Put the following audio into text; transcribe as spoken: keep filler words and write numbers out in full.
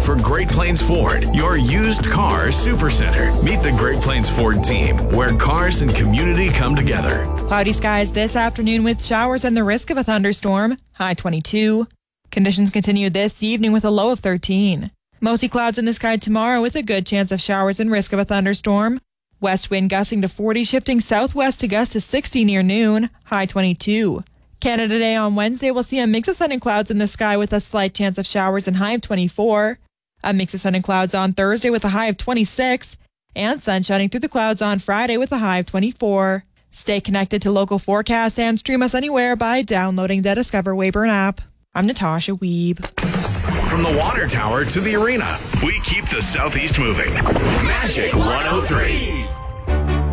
for Great Plains Ford, your used car supercenter. Meet the Great Plains Ford team, where cars and community come together. Cloudy skies this afternoon with showers and the risk of a thunderstorm. High twenty-two. Conditions continue this evening with a low of thirteen. Mostly clouds in the sky tomorrow with a good chance of showers and risk of a thunderstorm. West wind gusting to forty, shifting southwest to gust to sixty near noon. High twenty-two. Canada Day on Wednesday will see a mix of sun and clouds in the sky with a slight chance of showers and high of twenty-four. A mix of sun and clouds on Thursday with a high of twenty-six. And sun shining through the clouds on Friday with a high of twenty-four. Stay connected to local forecasts and stream us anywhere by downloading the Discover Weyburn app. I'm Natasha Wiebe. From the water tower to the arena, we keep the Southeast moving. Magic one oh three.